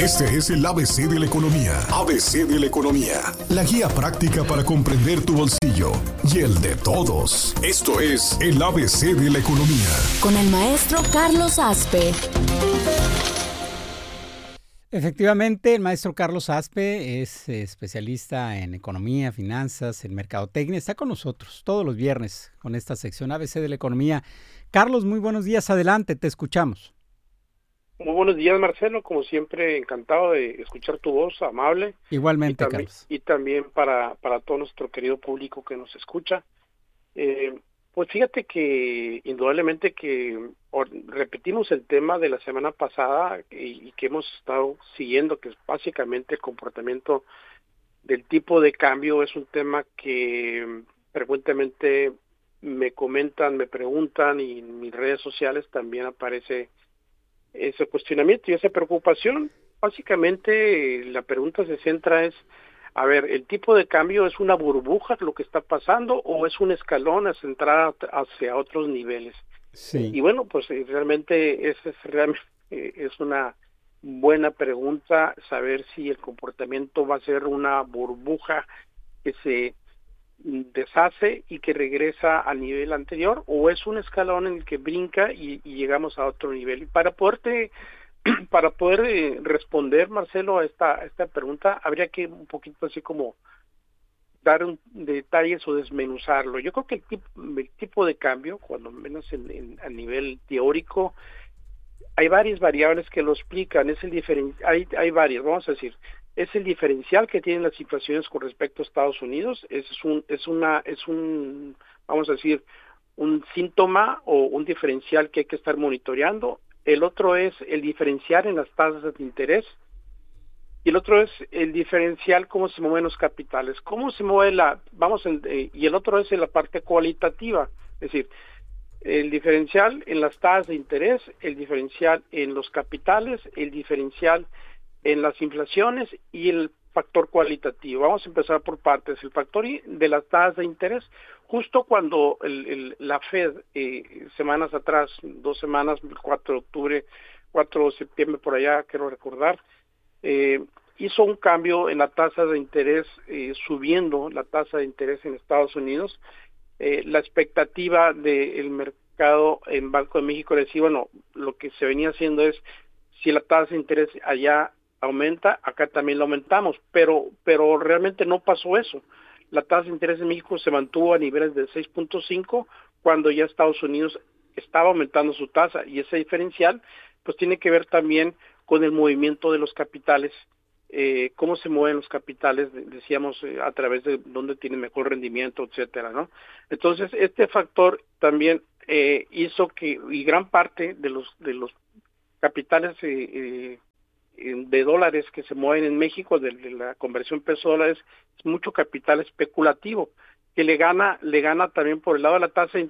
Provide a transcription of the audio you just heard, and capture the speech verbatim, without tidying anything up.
Este es el A B C de la economía. A B C de la economía. La guía práctica para comprender tu bolsillo y el de todos. Esto es el A B C de la economía. Con el maestro Carlos Aspe. Efectivamente, el maestro Carlos Aspe es especialista en economía, finanzas, en mercadotecnia. Está con nosotros todos los viernes con esta sección A B C de la economía. Carlos, muy buenos días. Adelante, te escuchamos. Muy buenos días, Marcelo. Como siempre, encantado de escuchar tu voz amable. Igualmente, y también, Carlos. Y también para, para todo nuestro querido público que nos escucha. Eh, pues fíjate que indudablemente que or, repetimos el tema de la semana pasada y, y que hemos estado siguiendo, que es básicamente el comportamiento del tipo de cambio. Es un tema que frecuentemente me comentan, me preguntan y en mis redes sociales también aparece ese cuestionamiento y esa preocupación. Básicamente la pregunta se centra es, a ver, ¿el tipo de cambio es una burbuja lo que está pasando o es un escalón a entrar hacia otros niveles? Sí. Y bueno, pues realmente esa es realmente es una buena pregunta, saber si el comportamiento va a ser una burbuja que se deshace y que regresa al nivel anterior, o es un escalón en el que brinca y, y llegamos a otro nivel. Y para poderte, para poder eh, responder, Marcelo, a esta, a esta pregunta, habría que un poquito así como dar un, detalles o desmenuzarlo. Yo creo que el tipo, el tipo de cambio, cuando menos en, en, a nivel teórico, hay varias variables que lo explican. Es el diferen, hay, hay varias, vamos a decir, es el diferencial que tienen las situaciones con respecto a Estados Unidos. Es un, es una, es un, vamos a decir, un síntoma o un diferencial que hay que estar monitoreando. El otro es el diferencial en las tasas de interés. Y el otro es el diferencial, cómo se mueven los capitales, cómo se mueve la, vamos, en, eh, y el otro es en la parte cualitativa, es decir, el diferencial en las tasas de interés, el diferencial en los capitales, el diferencial en las inflaciones y el factor cualitativo. Vamos a empezar por partes. El factor de las tasas de interés, justo cuando el, el, la Fed, eh, semanas atrás, dos semanas, el cuatro de octubre, cuatro de septiembre, por allá, quiero recordar, eh, hizo un cambio en la tasa de interés, eh, subiendo la tasa de interés en Estados Unidos. Eh, la expectativa del mercado en Banco de México decía, bueno, lo que se venía haciendo es, si la tasa de interés allá aumenta, acá también lo aumentamos, pero pero realmente no pasó eso. La tasa de interés en México se mantuvo a niveles de seis punto cinco cuando ya Estados Unidos estaba aumentando su tasa, y ese diferencial pues tiene que ver también con el movimiento de los capitales, eh, cómo se mueven los capitales, decíamos, eh, a través de dónde tienen mejor rendimiento, etcétera, ¿no? Entonces, este factor también eh, hizo que, y gran parte de los de los capitales eh, eh, de dólares que se mueven en México, de, de la conversión peso-dólares, es mucho capital especulativo, que le gana le gana también por el lado de la tasa de